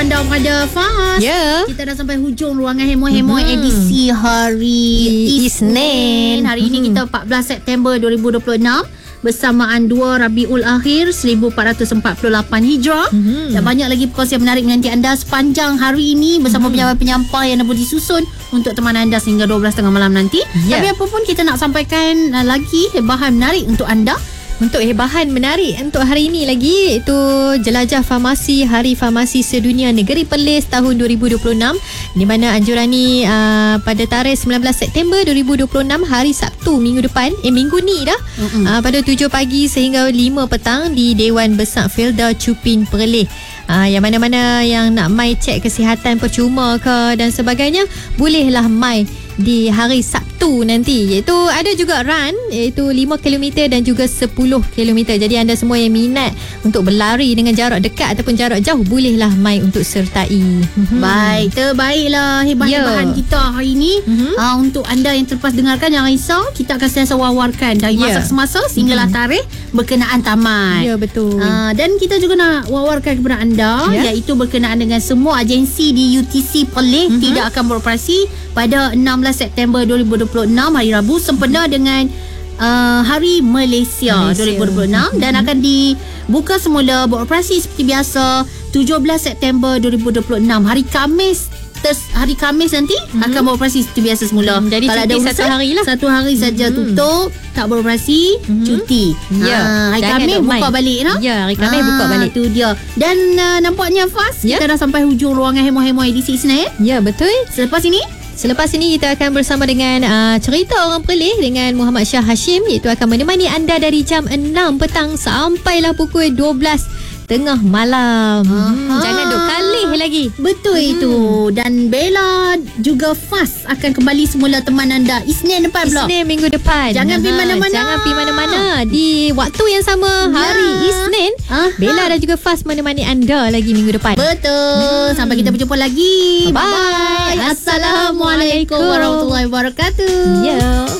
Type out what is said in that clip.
anda pada Fas. Kita dah sampai hujung ruangan heboh-heboh edisi hari Isnin. Hari ini kita 14 September 2026 bersamaan 2 Rabiul Akhir 1448 Hijrah. Dan banyak lagi perkongsian menarik menanti anda sepanjang hari ini bersama penyampai-penyampai yang boleh disusun untuk teman anda sehingga 12.30 malam nanti. Tapi apa pun kita nak sampaikan lagi bahan menarik untuk anda. Untuk bahan menarik untuk hari ini lagi, itu Jelajah Farmasi Hari Farmasi Sedunia Negeri Perlis tahun 2026, di mana anjuran ni pada tarikh 19 September 2026 hari Sabtu minggu depan, minggu ni dah, pada 7 pagi sehingga 5 petang di Dewan Besar Felda Cupin Perlis. Yang mana-mana yang nak mai cek kesihatan percuma ke dan sebagainya, bolehlah mai di hari Sabtu nanti. Iaitu ada juga run, iaitu 5 km dan juga 10 km. Jadi anda semua yang minat untuk berlari dengan jarak dekat ataupun jarak jauh, bolehlah mai untuk sertai. Baik, terbaiklah hebat-hebahan kita hari ini. Untuk anda yang terlepas dengarkan, jangan risau, kita akan sentiasa wawarkan dari masa ke semasa sehinggalah tarikh berkenaan tamat. Ya, betul. Dan kita juga nak wawarkan kepada anda, iaitu berkenaan dengan semua agensi di UTC Perlis tidak akan beroperasi pada 16 September 2026 hari Rabu sempena dengan Hari Malaysia 2026 dan akan dibuka semula beroperasi seperti biasa 17 September 2026 hari Khamis nanti akan beroperasi seperti biasa semula. Jadi kalau ada satu hari lah, satu hari saja tutup, tak beroperasi, cuti. Hari Khamis buka balik no? Hari Khamis buka balik. Tu dia. Dan nampaknya Fas, kita dah sampai hujung ruangan heboh-heboh edisi Isnin. Ya, betul. Selepas ini kita akan bersama dengan Cerita Orang Perlis dengan Muhammad Shah Hashim, iaitu akan menemani anda dari jam 6 petang sampailah pukul 12:30 malam. Jangan duk kalih lagi. Betul itu. Dan Bella juga Fas akan kembali semula teman anda Isnin depan pula. Isnin minggu depan. Jangan pergi mana-mana. Jangan pergi mana-mana. Di waktu yang sama hari Isnin, Bella dan juga Fas menemani anda lagi minggu depan. Betul. Sampai kita berjumpa lagi. Bye. Assalamualaikum warahmatullahi wabarakatuh. Ya.